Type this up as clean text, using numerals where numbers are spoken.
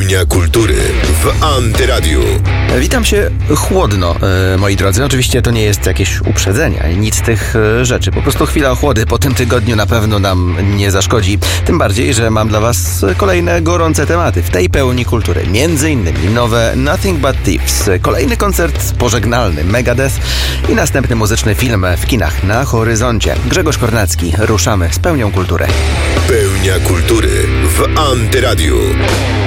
Pełnia kultury w Antyradiu. Witam się chłodno, moi drodzy. Oczywiście to nie jest jakieś uprzedzenie, nic z tych rzeczy. Po prostu chwila ochłody po tym tygodniu na pewno nam nie zaszkodzi. Tym bardziej, że mam dla was kolejne gorące tematy w tej pełni kultury. Między innymi nowe Nothing But Thieves, kolejny koncert pożegnalny Megadeth i następny muzyczny film w kinach na horyzoncie. Grzegorz Kornacki, ruszamy z pełnią kultury. Pełnia kultury w Antyradiu.